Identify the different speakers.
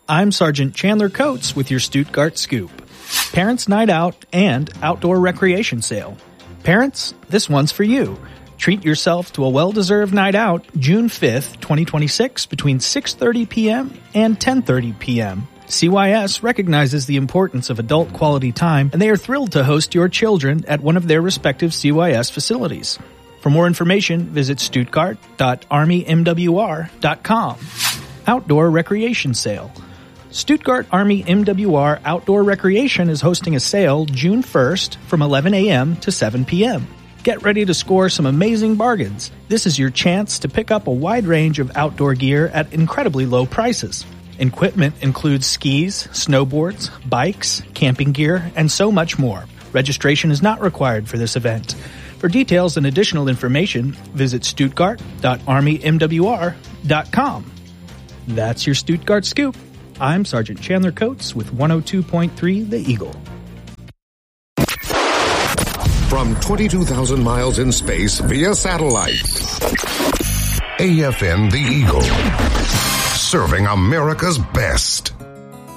Speaker 1: I'm Sergeant Chandler Coates with your Stuttgart Scoop. Parents' Night Out and Outdoor Recreation Sale. Parents, this one's for you. Treat yourself to a well-deserved night out June 5th, 2026 between 6:30 p.m. and 10:30 p.m. CYS recognizes the importance of adult quality time, and they are thrilled to host your children at one of their respective CYS facilities. For more information, visit stuttgart.armymwr.com. Outdoor Recreation Sale. Stuttgart Army MWR Outdoor Recreation is hosting a sale June 1st from 11 a.m. to 7 p.m. Get ready to score some amazing bargains. This is your chance to pick up a wide range of outdoor gear at incredibly low prices. Equipment includes skis, snowboards, bikes, camping gear, and so much more. Registration is not required for this event. For details and additional information, visit stuttgart.armymwr.com. That's your Stuttgart Scoop. I'm Sergeant Chandler Coates with 102.3 The Eagle.
Speaker 2: From 22,000 miles in space via satellite, AFN The Eagle, serving America's best.